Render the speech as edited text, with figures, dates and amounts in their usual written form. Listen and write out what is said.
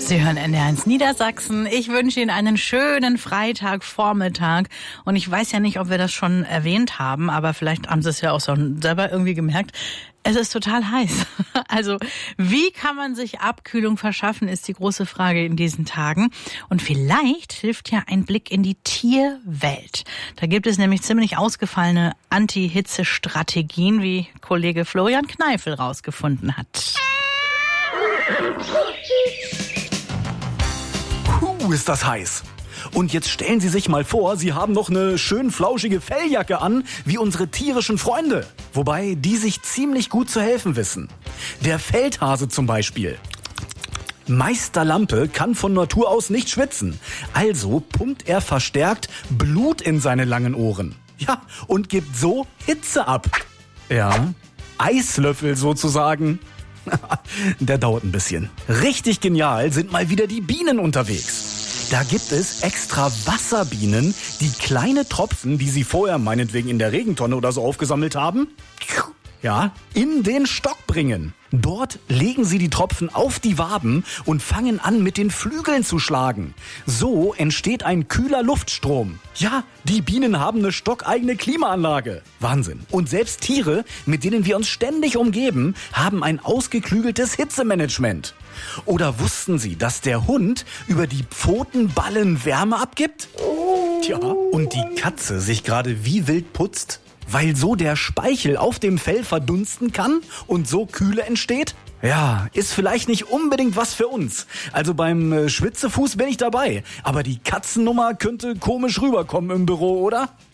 Sie hören NDR1 Niedersachsen. Ich wünsche Ihnen einen schönen Freitagvormittag. Und ich weiß ja nicht, ob wir das schon erwähnt haben, aber vielleicht haben Sie es ja auch schon selber irgendwie gemerkt. Es ist total heiß. Also, wie kann man sich Abkühlung verschaffen, ist die große Frage in diesen Tagen. Und vielleicht hilft ja ein Blick in die Tierwelt. Da gibt es nämlich ziemlich ausgefallene Anti-Hitze-Strategien, wie Kollege Florian Kneifel rausgefunden hat. Ist das heiß. Und jetzt stellen Sie sich mal vor, Sie haben noch eine schön flauschige Felljacke an, wie unsere tierischen Freunde. Wobei die sich ziemlich gut zu helfen wissen. Der Feldhase zum Beispiel. Meister Lampe kann von Natur aus nicht schwitzen. Also pumpt er verstärkt Blut in seine langen Ohren. Ja, und gibt so Hitze ab. Ja, Eislöffel sozusagen. Der dauert ein bisschen. Richtig genial sind mal wieder die Bienen unterwegs. Da gibt es extra Wasserbienen, die kleine Tropfen, die sie vorher meinetwegen in der Regentonne oder so aufgesammelt haben, ja, in den Stock bringen. Dort legen sie die Tropfen auf die Waben und fangen an, mit den Flügeln zu schlagen. So entsteht ein kühler Luftstrom. Ja, die Bienen haben eine stockeigene Klimaanlage. Wahnsinn. Und selbst Tiere, mit denen wir uns ständig umgeben, haben ein ausgeklügeltes Hitzemanagement. Oder wussten Sie, dass der Hund über die Pfotenballen Wärme abgibt? Tja, und die Katze sich gerade wie wild putzt? Weil so der Speichel auf dem Fell verdunsten kann und so Kühle entsteht? Ja, ist vielleicht nicht unbedingt was für uns. Also beim Schwitzefuß bin ich dabei. Aber die Katzennummer könnte komisch rüberkommen im Büro, oder?